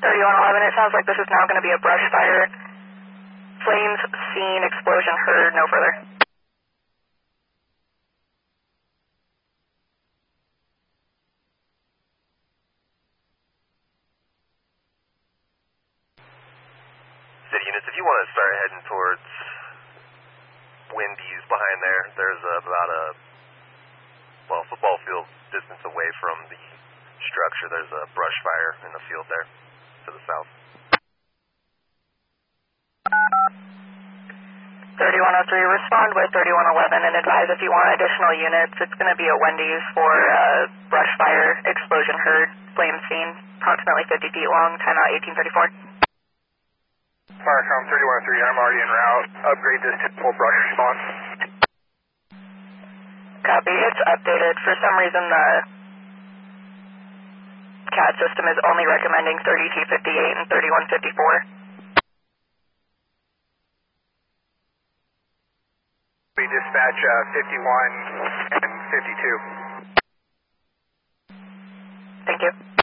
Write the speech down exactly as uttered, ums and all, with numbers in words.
thirty-one eleven, it sounds like this is now going to be a brush fire. Flames seen, explosion heard, no further. City units, if you want to start heading towards Wendy's behind there, there's about a, well, football field distance away from the structure. There's a brush fire in the field there to the south. thirty-one oh three, respond with thirty-one eleven and advise if you want additional units. It's going to be a Wendy's for uh, brush fire, explosion heard, flame seen, approximately fifty feet long, timeout eighteen thirty-four. Firecom thirty-one oh three, I'm already en route. Upgrade this to full brush response. Copy, it's updated. For some reason, the C A D system is only recommending thirty-two fifty-eight and thirty-one fifty-four. We dispatch uh, fifty-one and fifty-two. Thank you.